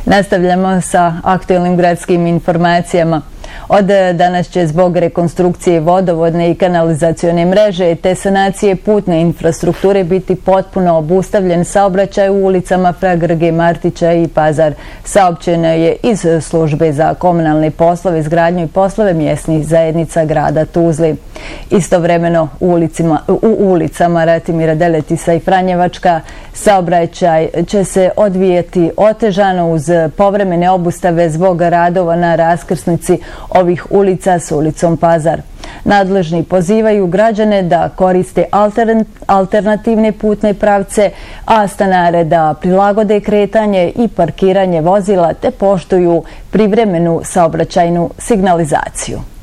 Nastavljamo sa aktuelnim gradskim informacijama. Od danas će zbog rekonstrukcije vodovodne i kanalizacione mreže te sanacije putne infrastrukture biti potpuno obustavljen saobraćaj u ulicama Fra Grge Martića i Pazar. Saopćeno je iz službe za komunalne poslove, izgradnju i poslove mjesnih zajednica grada Tuzli. Istovremeno u ulicama Ratimira Deletisa i Franjevačka saobraćaj će se odvijati otežano uz povremene obustave zbog radova na raskrsnici ovih ulica s ulicom Pazar. Nadležni pozivaju građane da koriste alternativne putne pravce, a stanare da prilagode kretanje i parkiranje vozila te poštuju privremenu saobraćajnu signalizaciju.